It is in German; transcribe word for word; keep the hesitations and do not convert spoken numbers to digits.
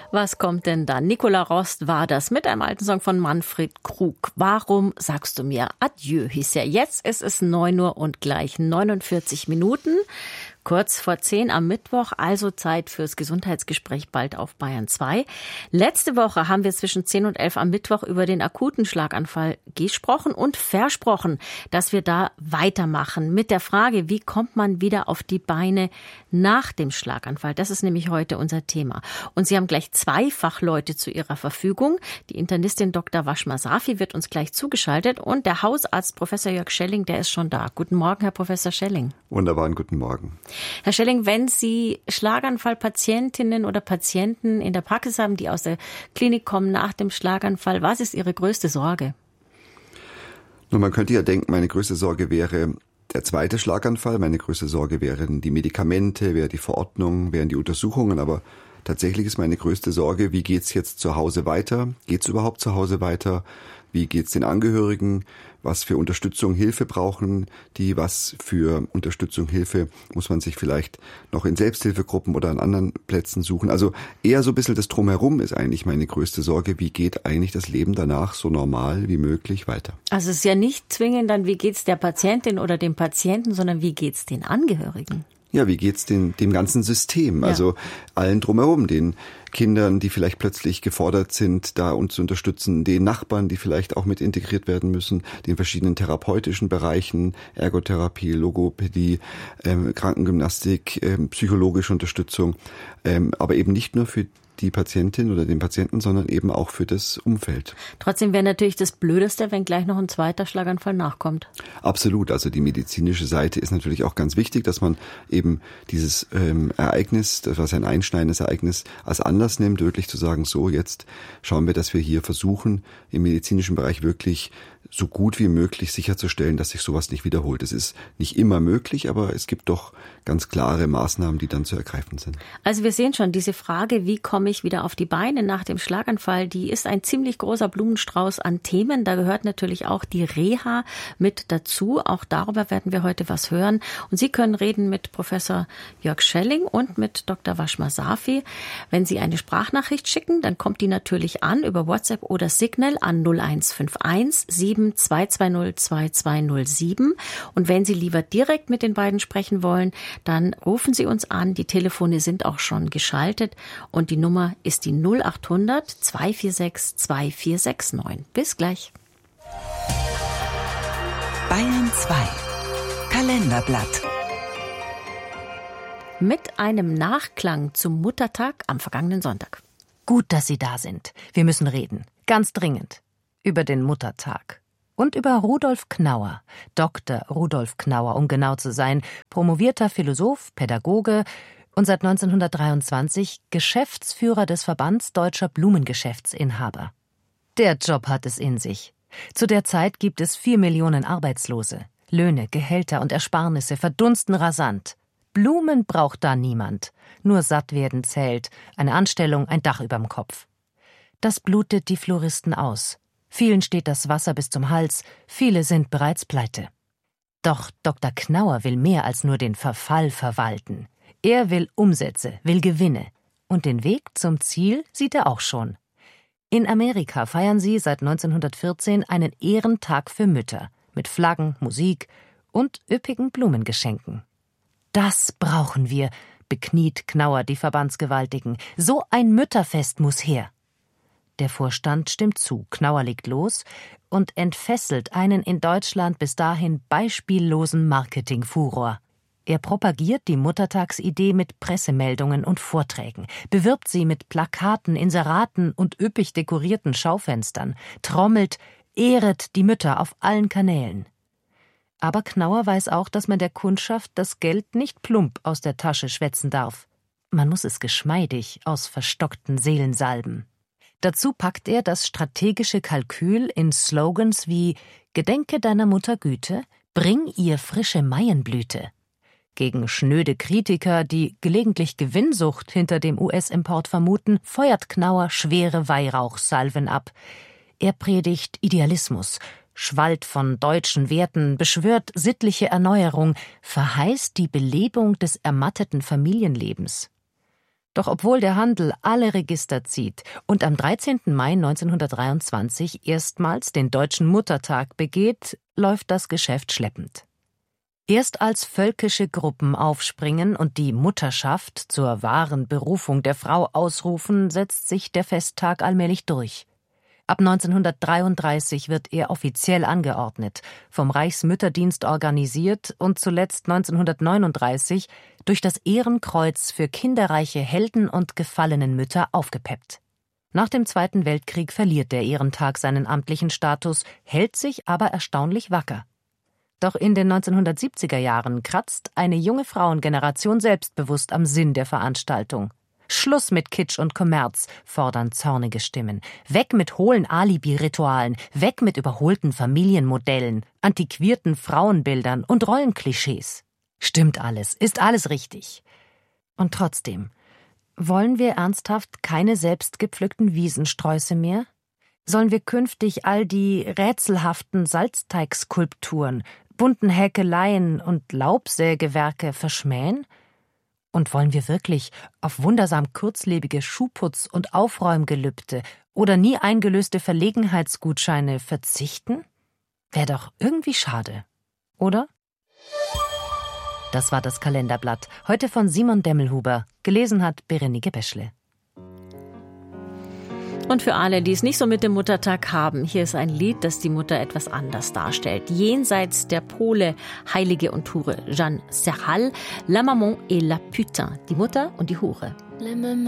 Was kommt denn dann? Nicola Rost war das mit einem alten Song von Manfred Krug. Warum sagst du mir Adieu, hieß ja. Jetzt ist es neun Uhr und gleich neunundvierzig Minuten. Kurz vor zehn am Mittwoch, also Zeit fürs Gesundheitsgespräch bald auf Bayern zwei. Letzte Woche haben wir zwischen zehn und elf am Mittwoch über den akuten Schlaganfall gesprochen und versprochen, dass wir da weitermachen mit der Frage, wie kommt man wieder auf die Beine nach dem Schlaganfall. Das ist nämlich heute unser Thema. Und Sie haben gleich zwei Fachleute zu Ihrer Verfügung. Die Internistin Doktor Washma Safi wird uns gleich zugeschaltet und der Hausarzt Professor Jörg Schelling, der ist schon da. Guten Morgen, Herr Professor Schelling. Wunderbaren guten Morgen. Herr Schelling, wenn Sie Schlaganfallpatientinnen oder Patienten in der Praxis haben, die aus der Klinik kommen nach dem Schlaganfall, was ist Ihre größte Sorge? Nun, man könnte ja denken, meine größte Sorge wäre der zweite Schlaganfall. Meine größte Sorge wären die Medikamente, wäre die Verordnung, wären die Untersuchungen. Aber tatsächlich ist meine größte Sorge, wie geht's jetzt zu Hause weiter? Geht's überhaupt zu Hause weiter? Wie geht's den Angehörigen? Was für Unterstützung, Hilfe brauchen die? Was für Unterstützung, Hilfe muss man sich vielleicht noch in Selbsthilfegruppen oder an anderen Plätzen suchen? Also eher so ein bisschen das Drumherum ist eigentlich meine größte Sorge. Wie geht eigentlich das Leben danach so normal wie möglich weiter? Also es ist ja nicht zwingend dann, wie geht's der Patientin oder dem Patienten, sondern wie geht's den Angehörigen? Ja, wie geht's dem, dem ganzen System? Ja. Also allen drumherum, den Kindern, die vielleicht plötzlich gefordert sind, da uns zu unterstützen, den Nachbarn, die vielleicht auch mit integriert werden müssen, den verschiedenen therapeutischen Bereichen, Ergotherapie, Logopädie, ähm, Krankengymnastik, ähm, psychologische Unterstützung, ähm, aber eben nicht nur für die Patientin oder den Patienten, sondern eben auch für das Umfeld. Trotzdem wäre natürlich das Blödeste, wenn gleich noch ein zweiter Schlaganfall nachkommt. Absolut. Also die medizinische Seite ist natürlich auch ganz wichtig, dass man eben dieses ähm, Ereignis, das was ein einschneidendes Ereignis, als Anlass nimmt, wirklich zu sagen, so jetzt schauen wir, dass wir hier versuchen, im medizinischen Bereich wirklich so gut wie möglich sicherzustellen, dass sich sowas nicht wiederholt. Es ist nicht immer möglich, aber es gibt doch ganz klare Maßnahmen, die dann zu ergreifen sind. Also wir sehen schon, diese Frage, wie komme ich wieder auf die Beine nach dem Schlaganfall, die ist ein ziemlich großer Blumenstrauß an Themen. Da gehört natürlich auch die Reha mit dazu. Auch darüber werden wir heute was hören. Und Sie können reden mit Professor Jörg Schelling und mit Doktor Washma Safi. Wenn Sie eine Sprachnachricht schicken, dann kommt die natürlich an über WhatsApp oder Signal an null eins fünf eins sieben zwei zwei null zwei zwei null sieben. Und wenn Sie lieber direkt mit den beiden sprechen wollen, dann rufen Sie uns an. Die Telefone sind auch schon geschaltet und die Nummer ist die null acht hundert zwei vier sechs zwei vier sechs neun. Bis gleich. Bayern zwei. Kalenderblatt. Mit einem Nachklang zum Muttertag am vergangenen Sonntag. Gut, dass Sie da sind. Wir müssen reden. Ganz dringend. Über den Muttertag. Und über Rudolf Knauer, Doktor Rudolf Knauer, um genau zu sein, promovierter Philosoph, Pädagoge und seit neunzehnhundertdreiundzwanzig Geschäftsführer des Verbands Deutscher Blumengeschäftsinhaber. Der Job hat es in sich. Zu der Zeit gibt es vier Millionen Arbeitslose. Löhne, Gehälter und Ersparnisse verdunsten rasant. Blumen braucht da niemand. Nur satt werden zählt, eine Anstellung, ein Dach überm Kopf. Das blutet die Floristen aus. Vielen steht das Wasser bis zum Hals, viele sind bereits pleite. Doch Doktor Knauer will mehr als nur den Verfall verwalten. Er will Umsätze, will Gewinne. Und den Weg zum Ziel sieht er auch schon. In Amerika feiern sie seit neunzehnhundertvierzehn einen Ehrentag für Mütter mit Flaggen, Musik und üppigen Blumengeschenken. Das brauchen wir, bekniet Knauer die Verbandsgewaltigen. So ein Mütterfest muss her. Der Vorstand stimmt zu, Knauer legt los und entfesselt einen in Deutschland bis dahin beispiellosen Marketingfuror. Er propagiert die Muttertagsidee mit Pressemeldungen und Vorträgen, bewirbt sie mit Plakaten, Inseraten und üppig dekorierten Schaufenstern, trommelt, ehret die Mütter auf allen Kanälen. Aber Knauer weiß auch, dass man der Kundschaft das Geld nicht plump aus der Tasche schwätzen darf. Man muss es geschmeidig aus verstockten Seelen salben. Dazu packt er das strategische Kalkül in Slogans wie »Gedenke deiner Mutter Güte, bring ihr frische Maienblüte«. Gegen schnöde Kritiker, die gelegentlich Gewinnsucht hinter dem U S-Import vermuten, feuert Knauer schwere Weihrauchsalven ab. Er predigt Idealismus, schwallt von deutschen Werten, beschwört sittliche Erneuerung, verheißt die Belebung des ermatteten Familienlebens. Doch obwohl der Handel alle Register zieht und am dreizehnten Mai neunzehnhundertdreiundzwanzig erstmals den Deutschen Muttertag begeht, läuft das Geschäft schleppend. Erst als völkische Gruppen aufspringen und die Mutterschaft zur wahren Berufung der Frau ausrufen, setzt sich der Festtag allmählich durch. Ab neunzehnhundertdreiunddreißig wird er offiziell angeordnet, vom Reichsmütterdienst organisiert und zuletzt neunzehnhundertneununddreißig durch das Ehrenkreuz für kinderreiche Helden und gefallenen Mütter aufgepeppt. Nach dem Zweiten Weltkrieg verliert der Ehrentag seinen amtlichen Status, hält sich aber erstaunlich wacker. Doch in den neunzehnhundertsiebziger Jahren kratzt eine junge Frauengeneration selbstbewusst am Sinn der Veranstaltung. Schluss mit Kitsch und Kommerz, fordern zornige Stimmen. Weg mit hohlen Alibi-Ritualen, weg mit überholten Familienmodellen, antiquierten Frauenbildern und Rollenklischees. Stimmt alles, ist alles richtig. Und trotzdem, wollen wir ernsthaft keine selbstgepflückten Wiesensträuße mehr? Sollen wir künftig all die rätselhaften Salzteigskulpturen, bunten Häkeleien und Laubsägewerke verschmähen? Und wollen wir wirklich auf wundersam kurzlebige Schuhputz- und Aufräumgelübde oder nie eingelöste Verlegenheitsgutscheine verzichten? Wäre doch irgendwie schade, oder? Das war das Kalenderblatt, heute von Simon Demmelhuber. Gelesen hat Berenike Beschle. Und für alle, die es nicht so mit dem Muttertag haben, hier ist ein Lied, das die Mutter etwas anders darstellt. Jenseits der Pole, Heilige und Hure. Jeanne Serral, La Maman et la Putain, die Mutter und die Hure.